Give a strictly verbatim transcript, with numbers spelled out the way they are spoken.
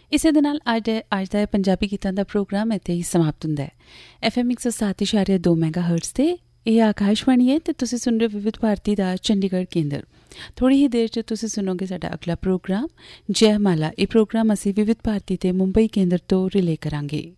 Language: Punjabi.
ਇਸੇ ਦੇ ਨਾਲ ਅੱਜ ਅੱਜ ਦਾ ਪੰਜਾਬੀ ਗੀਤਾਂ ਦਾ ਪ੍ਰੋਗਰਾਮ ਇੱਥੇ ਹੀ ਸਮਾਪਤ ਹੁੰਦਾ ਹੈ। ਐਫ ਐਮ ਇੱਕ ਸੌ ਸੱਤ ਇਸ਼ਾਰੀਆ ਦੋ ਮੈਗਾ ਹਰਟਸ 'ਤੇ ਇਹ ਆਕਾਸ਼ਵਾਣੀ ਹੈ ਅਤੇ ਤੁਸੀਂ ਸੁਣ ਰਹੇ ਹੋ ਵਿਵਿਧ ਭਾਰਤੀ ਦਾ ਚੰਡੀਗੜ੍ਹ ਕੇਂਦਰ। ਥੋੜ੍ਹੀ ਹੀ ਦੇਰ 'ਚ ਤੁਸੀਂ ਸੁਣੋਗੇ ਸਾਡਾ ਅਗਲਾ ਪ੍ਰੋਗਰਾਮ ਜੈਮਾਲਾ। ਇਹ ਪ੍ਰੋਗਰਾਮ ਅਸੀਂ ਵਿਵਿਧ ਭਾਰਤੀ ਅਤੇ ਮੁੰਬਈ ਕੇਂਦਰ ਤੋਂ ਰਿਲੇ ਕਰਾਂਗੇ।